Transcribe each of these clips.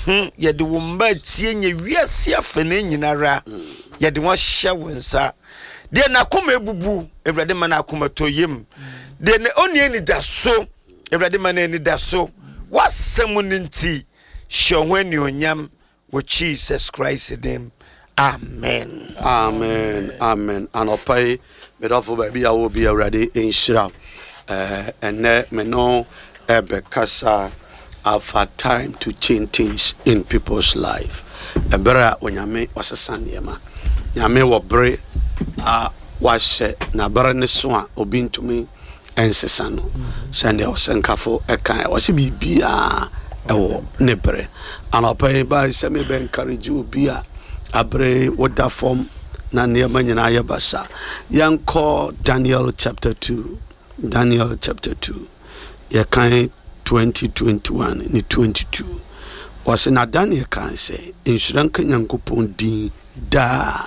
ye de wo mba tie nye wiase afene nyinara ye de won hye wonsa de na koma ebubu Ewurade ma na akoma toyem de ne oni ni da so Ewurade ma na ni da so wasem ninti hye ho ani onyam with Jesus Christ name. Amen. Amen. Amen. Anopai me dofo ba bia wo bia Ewurade enhyira ene me no ebekasa of a time to change things in people's life. Ebera onyame wasesa niema. Nyame wo bre wahye na bara ne so a obi ntumi ensesa no. Sande osenkafo ekan wase bibia ewo ne bre. Anopai ba se me be encourage obi a abre woda form na niema nyina ayebasa. Yanko Daniel chapter 2. Daniel chapter 2. Yakan 2021 ni 22 was na Daniel kan say insuranka nyankopon din da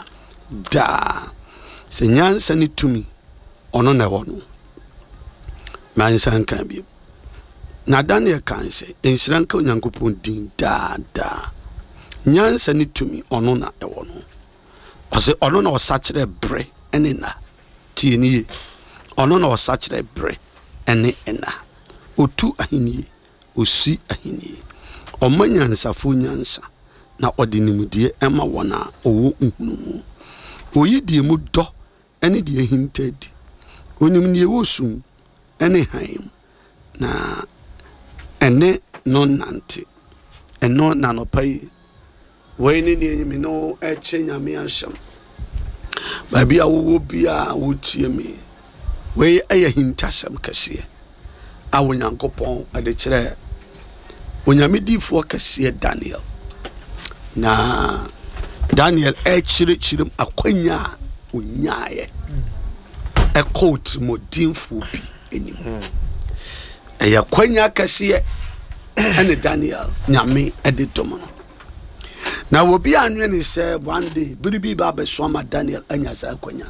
se nyansa ni tumi ono na wono mansan kan bi na Daniel kan say insuranka nyankopon din da nyansa ni tumi ono na e wono was ono na osachire bre enina tieni ono na osachire bre ena otu ahini osi ahini omanyansa fonyansa na odinimudie ema wona owo nhunu oyidie mu do ene die hintedi onimnie wosum ene han na ene no nante eno na no pai weini ni enyimi no eche nyame ansham babi awo bia wotie me we eye hintasam kase awonyankopon ade kire onyamedifo kase Daniel na Daniel chirem akwanya onyaye coat modinfo bi enim eya kwanya kase ene Daniel nyame ade tomo na wobi anwe ne se one day biribi ba be so ma Daniel anya sa kwanya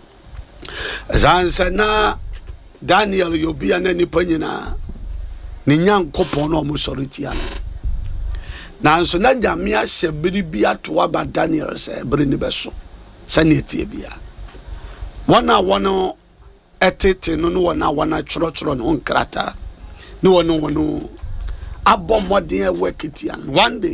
zansa na Daniel yobi ana nipa nyina ne nyankopon no mo soriti ana na so na nyame ahye biribi ato aba Daniel se biri ne beso sane etie bia wana etete no wana choro no nkrata no wono abomodin e wekiti an one day